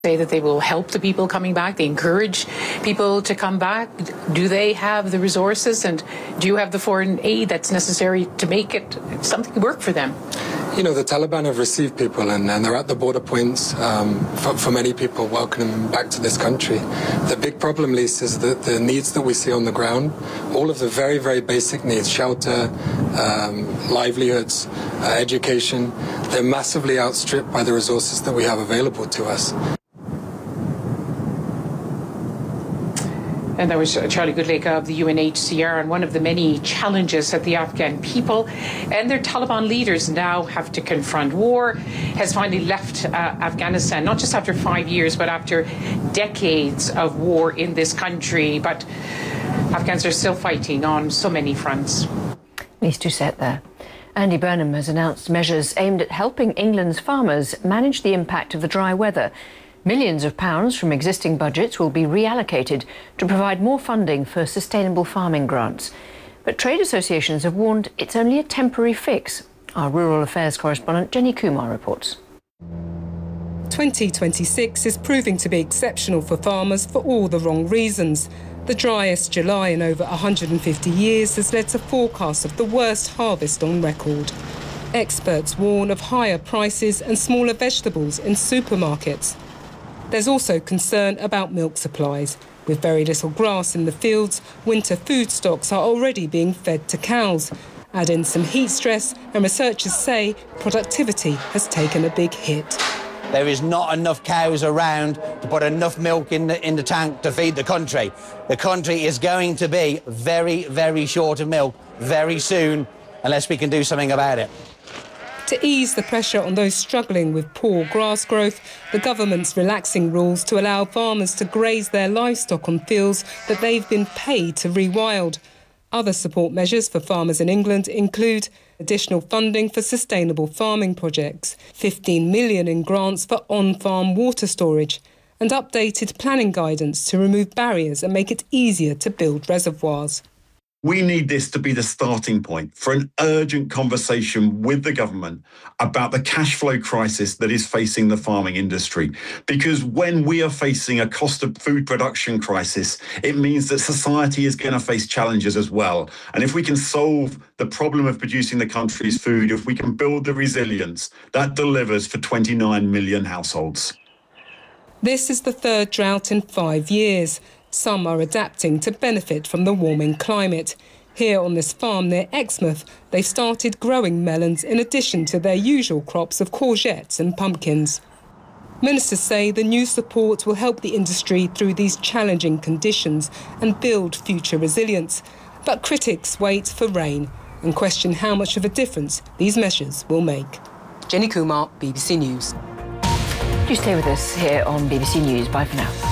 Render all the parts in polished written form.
Say that they will help the people coming back. They encourage people to come back. Do they have the resources, and do you have the foreign aid that's necessary to make it something work for them? You know, the Taliban have received people, and they're at the border points for many people, welcoming them back to this country. The big problem, Lisa, is that the needs that we see on the ground, all of the very, very basic needs, shelter, livelihoods, education, they're massively outstripped by the resources that we have available to us. And that was Charlie Goodlake of the UNHCR, and one of the many challenges that the Afghan people and their Taliban leaders now have to confront. War has finally left Afghanistan, not just after 5 years, but after decades of war in this country. But Afghans are still fighting on so many fronts. Nice to set there. Andy Burnham has announced measures aimed at helping England's farmers manage the impact of the dry weather. Millions of pounds from existing budgets will be reallocated to provide more funding for sustainable farming grants. But trade associations have warned it's only a temporary fix. Our rural affairs correspondent Jenny Kumar reports. 2026 is proving to be exceptional for farmers for all the wrong reasons. The driest July in over 150 years has led to forecasts of the worst harvest on record. Experts warn of higher prices and smaller vegetables in supermarkets. There's also concern about milk supplies. With very little grass in the fields, winter food stocks are already being fed to cows. Add in some heat stress, and researchers say productivity has taken a big hit. There is not enough cows around to put enough milk in the tank to feed the country. The country is going to be very, very short of milk very soon, unless we can do something about it. To ease the pressure on those struggling with poor grass growth, the government's relaxing rules to allow farmers to graze their livestock on fields that they've been paid to rewild. Other support measures for farmers in England include additional funding for sustainable farming projects, 15 million in grants for on-farm water storage, and updated planning guidance to remove barriers and make it easier to build reservoirs. We need this to be the starting point for an urgent conversation with the government about the cash flow crisis that is facing the farming industry. Because when we are facing a cost of food production crisis, it means that society is going to face challenges as well. And if we can solve the problem of producing the country's food, if we can build the resilience, that delivers for 29 million households. This is the third drought in 5 years. Some are adapting to benefit from the warming climate. Here on this farm near Exmouth, they've started growing melons in addition to their usual crops of courgettes and pumpkins. Ministers say the new support will help the industry through these challenging conditions and build future resilience. But critics wait for rain and question how much of a difference these measures will make. Jenny Kumar, BBC News. Do stay with us here on BBC News. Bye for now.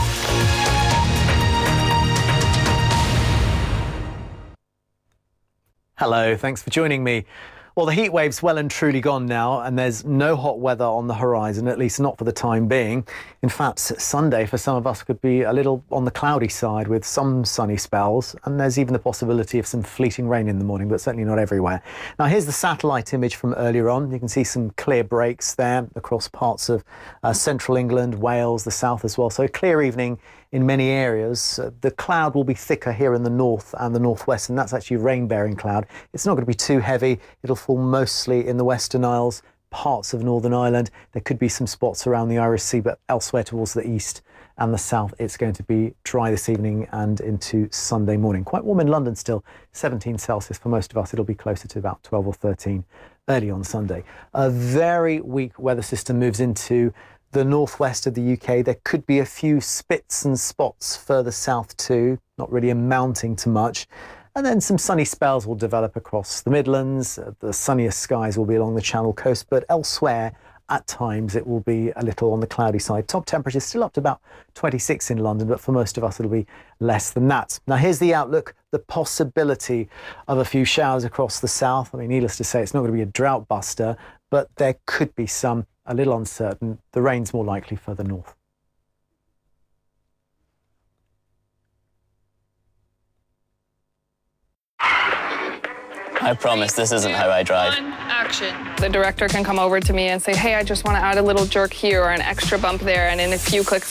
Hello, thanks for joining me. Well, the heat wave's well and truly gone now, and there's no hot weather on the horizon, at least not for the time being. In fact, Sunday for some of us could be a little on the cloudy side with some sunny spells, and there's even the possibility of some fleeting rain in the morning, but certainly not everywhere. Now, here's the satellite image from earlier on. You can see some clear breaks there across parts of central England, Wales, the south as well. So a clear evening in many areas. The cloud will be thicker here in the north and the northwest, and that's actually rain-bearing cloud. It's not going to be too heavy. It'll fall mostly in the Western Isles, parts of Northern Ireland. There could be some spots around the Irish Sea, but elsewhere towards the east and the south, it's going to be dry this evening and into Sunday morning. Quite warm in London still, 17 Celsius for most of us. It'll be closer to about 12 or 13 early on Sunday. A very weak weather system moves into the northwest of the UK. There could be a few spits and spots further south too, not really amounting to much. And then some sunny spells will develop across the Midlands. The sunniest skies will be along the Channel coast, but elsewhere at times it will be a little on the cloudy side. Top temperatures still up to about 26 in London, but for most of us it'll be less than that. Now here's the outlook, the possibility of a few showers across the south. I mean, needless to say, it's not going to be a drought buster, but there could be some, a little uncertain. The rain's more likely further north. I promise this isn't how I drive. Action. The director can come over to me and say, hey, I just want to add a little jerk here or an extra bump there, and in a few clicks